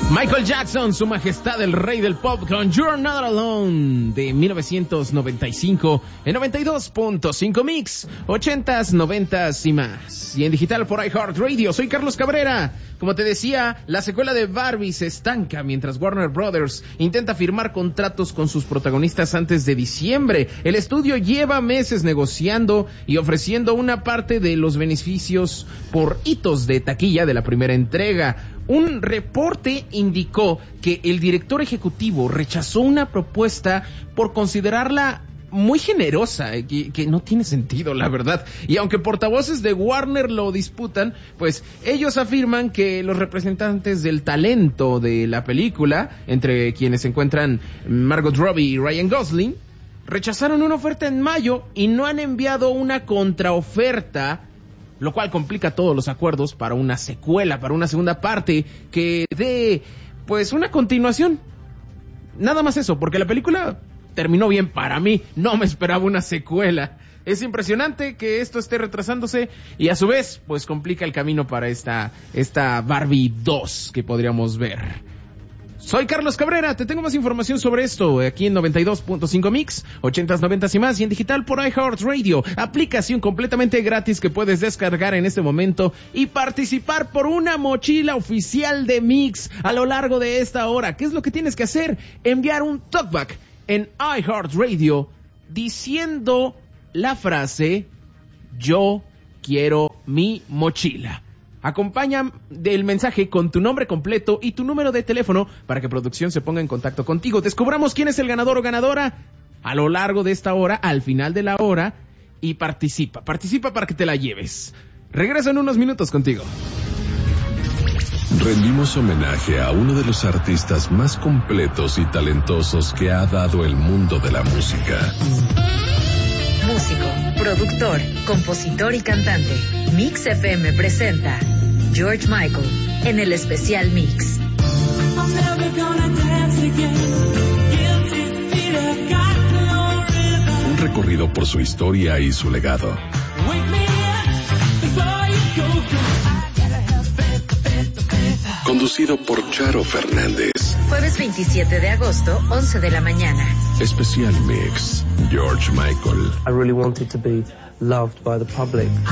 Michael Jackson, su majestad el rey del pop, con You're Not Alone de 1995 en 92.5 Mix, 80s, 90s y más. Y en digital por iHeartRadio. Soy Carlos Cabrera. Como te decía, la secuela de Barbie se estanca mientras Warner Brothers intenta firmar contratos con sus protagonistas antes de diciembre. El estudio lleva meses negociando y ofreciendo una parte de los beneficios por hitos de taquilla de la primera entrega. Un reporte indicó que el director ejecutivo rechazó una propuesta por considerarla muy generosa, que no tiene sentido, la verdad. Y aunque portavoces de Warner lo disputan, pues ellos afirman que los representantes del talento de la película, entre quienes se encuentran Margot Robbie y Ryan Gosling, rechazaron una oferta en mayo y no han enviado una contraoferta, lo cual complica todos los acuerdos para una secuela, para una segunda parte que dé, pues, una continuación. Nada más eso, porque la película terminó bien para mí, no me esperaba una secuela. Es impresionante que esto esté retrasándose y a su vez, pues, complica el camino para esta Barbie 2 que podríamos ver. Soy Carlos Cabrera, te tengo más información sobre esto aquí en 92.5 Mix, 80s, 90s y más, y en digital por iHeartRadio, aplicación completamente gratis que puedes descargar en este momento y participar por una mochila oficial de Mix a lo largo de esta hora. ¿Qué es lo que tienes que hacer? Enviar un talkback en iHeartRadio diciendo la frase "Yo quiero mi mochila". Acompaña del mensaje con tu nombre completo y tu número de teléfono para que producción se ponga en contacto contigo. Descubramos quién es el ganador o ganadora a lo largo de esta hora, al final de la hora, y participa para que te la lleves. Regreso en unos minutos contigo. Rendimos homenaje a uno de los artistas más completos y talentosos que ha dado el mundo de la música. Músico, productor, compositor y cantante. Mix FM presenta George Michael en el especial Mix. Un recorrido por su historia y su legado. Conducido por Charo Fernández. Jueves 27 de agosto, 11 de la mañana. Especial Mix, George Michael. I really wanted to be loved by the public.